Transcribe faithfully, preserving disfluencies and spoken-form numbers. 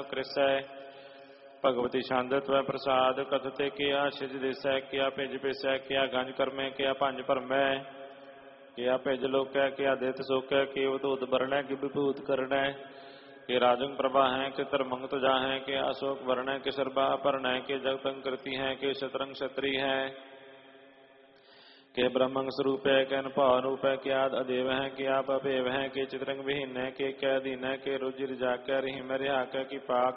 ਕ੍ਰਿਸੈ ਭਗਵਤੀ ਛੰਦ ਤਵੈ ਪ੍ਰਸਾਦ ਕਥਤੇ ਕਿਆ ਛਿਜ ਦੇਸੈ ਕਿਆ ਭਿਜ ਪਿਸੈ ਕਿਆ ਗੰਜ ਕਰਮੈ ਕਿਆ ਭੰਜ ਭਰਮੈ ਕਿਆ ਭਿਜ ਲੋਕੈ ਕਿਆ ਦਿੱਤ ਸੋਕੈ ਕਿ ਉਦੂਤ ਬਰਣੈ ਕਿ ਵਿਭੂਤ ਕਰਣੈ ਕਿ ਰਾਜੰ ਪ੍ਰਭਾ ਹੈ ਕਿ ਧਰਮੰਗ ਤੁਜਾ ਹੈ ਕਿ ਅਸ਼ੋਕ ਵਰਣੈ ਕਿ ਸਰਬਾ ਭਰਣੈ ਕਿ ਜਗਤੰ ਕਰਤੀ ਹੈ ਕਿ ਸ਼ਤਰੰਗ ਛਤਰੀ ਹੈ ਕਿ ਬ੍ਰਹਮੰ ਸਰੂਪ ਹੈ ਕਿ ਅਨੁਭਾਵ ਰੂਪ ਹੈ ਕਿ ਆਦ ਅਦੇਵ ਹੈ ਕਿ ਆਪ ਅਭੇਵ ਹੈ ਕਿ ਚਿਤਰੰਗ ਵਿਹੀਨ ਹੈ ਕਿ ਕੈ ਦੀਨ ਹੈ ਕਿ ਰੋਜੀ ਰਜਾ ਕੈ ਰਹੀਮ ਰਿਹਾ ਕੈ ਕਿ ਪਾਕ